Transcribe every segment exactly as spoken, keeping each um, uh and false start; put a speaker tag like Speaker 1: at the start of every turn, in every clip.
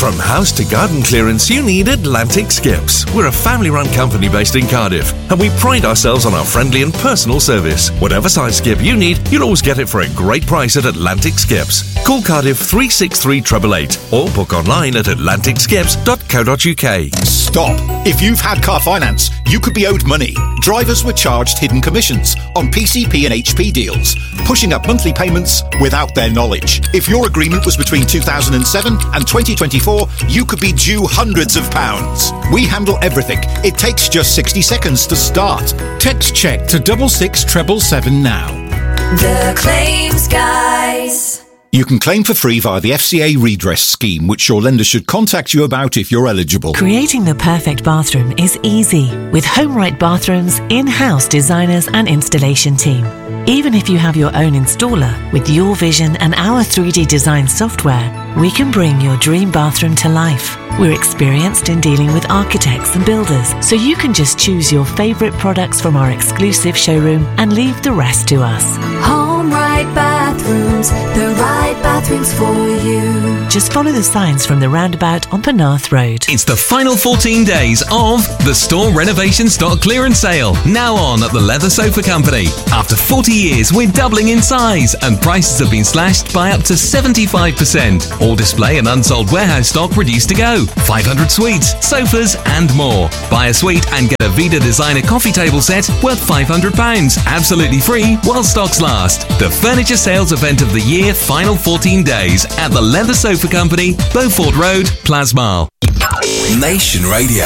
Speaker 1: From house to garden clearance, you need Atlantic Skips. We're a family-run company based in Cardiff, and we pride ourselves on our friendly and personal service. Whatever size skip you need, you'll always get it for a great price at Atlantic Skips. Call Cardiff three six three eight eight eight or book online at atlantic skips dot co dot uk.
Speaker 2: Stop! If you've had car finance, you could be owed money. Drivers were charged hidden commissions on P C P and H P deals, pushing up monthly payments without their knowledge. If your agreement was between two thousand seven and twenty twenty-four, you could be due hundreds of pounds. We handle everything. It takes just sixty seconds to start. Text check to double six treble seven now.
Speaker 3: The Claims Guys.
Speaker 2: You can claim for free via the F C A redress scheme, which your lender should contact you about if you're eligible.
Speaker 4: Creating the perfect bathroom is easy with HomeRight Bathrooms' in-house designers and installation team. Even if you have your own installer, with your vision and our three D design software, we can bring your dream bathroom to life. We're experienced in dealing with architects and builders, so you can just choose your favourite products from our exclusive showroom and leave the rest to us.
Speaker 3: HomeRight Bathrooms, the right bathrooms for you.
Speaker 4: Just follow the signs from the roundabout on Penarth Road.
Speaker 5: It's the final fourteen days of the Store Renovation Stock Clearance Sale, now on at the Leather Sofa Company. After forty years, we're doubling in size, and prices have been slashed by up to seventy-five percent. All display and unsold warehouse stock reduced to go. five hundred suites, sofas, and more. Buy a suite and get a Vida Designer coffee table set worth five hundred pounds, absolutely free while stocks last. The furniture sales event of the year, final fourteen days at the Leather Sofa Company, Beaufort Road, Plasmar.
Speaker 6: Nation Radio.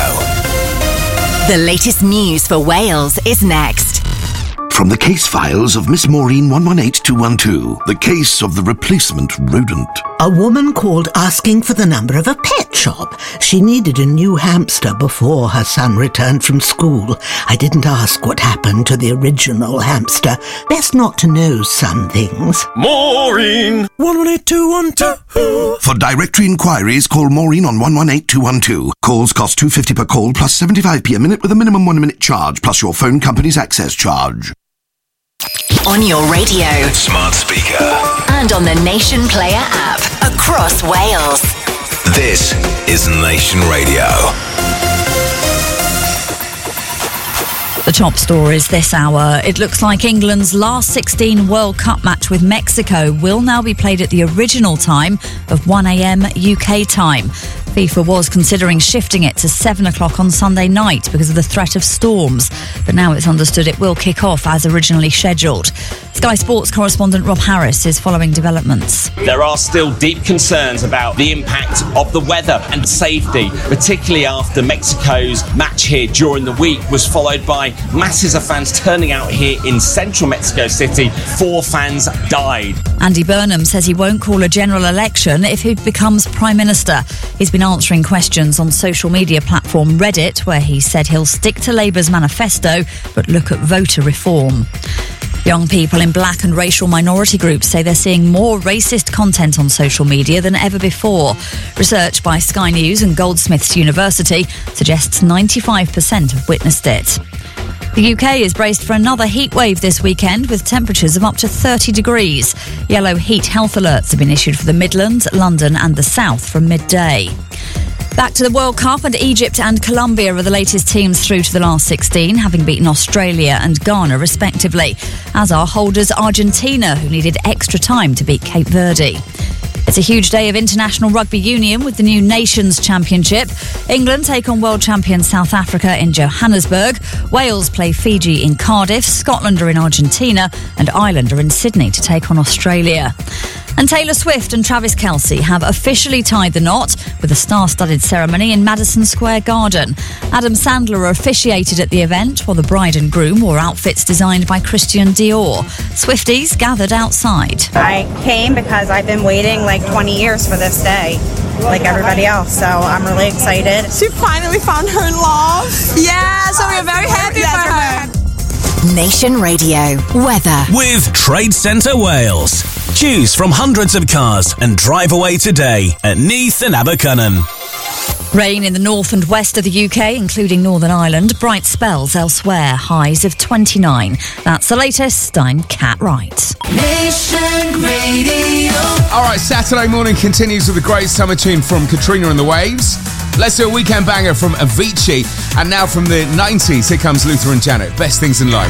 Speaker 7: The latest news for Wales is next.
Speaker 8: From the case files of Miss Maureen one one eight two one two, the case of the replacement rodent.
Speaker 9: A woman called asking for the number of a pet shop. She needed a new hamster before her son returned from school. I didn't ask what happened to the original hamster. Best not to know some things.
Speaker 8: Maureen!
Speaker 9: one one eight two one two.
Speaker 8: For directory inquiries, call Maureen on one one eight two one two. Calls cost two pounds fifty per call plus seventy-five p a minute with a minimum one minute charge plus your phone company's access charge.
Speaker 7: On your radio,
Speaker 6: Smart speaker,
Speaker 7: and on the Nation Player app across Wales.
Speaker 6: This is Nation Radio.
Speaker 10: The top stories this hour. It looks like England's last sixteen World Cup match with Mexico will now be played at the original time of one a m U K time. FIFA was considering shifting it to seven o'clock on Sunday night because of the threat of storms, but now it's understood it will kick off as originally scheduled. Sky Sports correspondent Rob Harris is following developments.
Speaker 11: There are still deep concerns about the impact of the weather and safety, particularly after Mexico's match here during the week was followed by masses of fans turning out here in central Mexico City. Four fans died.
Speaker 10: Andy Burnham says he won't call a general election if he becomes Prime Minister. He's been answering questions on social media platform Reddit, where he said he'll stick to Labour's manifesto but look at voter reform. Young people in black and racial minority groups say they're seeing more racist content on social media than ever before. Research by Sky News and Goldsmiths University suggests ninety-five percent have witnessed it. The U K is braced for another heat wave this weekend with temperatures of up to thirty degrees. Yellow heat health alerts have been issued for the Midlands, London and the South from midday. Back to the World Cup, and Egypt and Colombia are the latest teams through to the last sixteen, having beaten Australia and Ghana respectively, as are holders Argentina, who needed extra time to beat Cape Verde. It's a huge day of international rugby union with the new Nations Championship. England take on world champion South Africa in Johannesburg. Wales play Fiji in Cardiff. Scotland are in Argentina. And Ireland are in Sydney to take on Australia. And Taylor Swift and Travis Kelce have officially tied the knot with a star-studded ceremony in Madison Square Garden. Adam Sandler officiated at the event, while the bride and groom wore outfits designed by Christian Dior. Swifties gathered outside.
Speaker 12: I came because I've been waiting like twenty years for this day, like everybody else, so I'm really excited.
Speaker 13: She finally found her love. Yeah, so we're very happy for her.
Speaker 7: Nation Radio weather
Speaker 6: with Trade Centre Wales. Choose from hundreds of cars and drive away today at Neath and Abercynon.
Speaker 10: Rain in the north and west of the U K, including Northern Ireland. Bright spells elsewhere. Highs of twenty-nine. That's the latest. I'm Kat Wright.
Speaker 14: Nation Radio.
Speaker 15: All right, Saturday morning continues with a great summer tune from Katrina and the Waves. Let's do a weekend banger from Avicii. And now from the nineties, here comes Luther and Janet. Best things in life.